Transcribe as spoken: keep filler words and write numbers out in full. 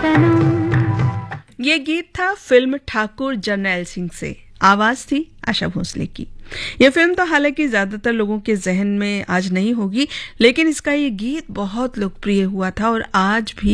सनम। ये गीत था फिल्म ठाकुर जरनैल सिंह से, आवाज थी आशा भोसले की। यह फिल्म तो हालांकि ज्यादातर लोगों के जहन में आज नहीं होगी, लेकिन इसका ये गीत बहुत लोकप्रिय हुआ था और आज भी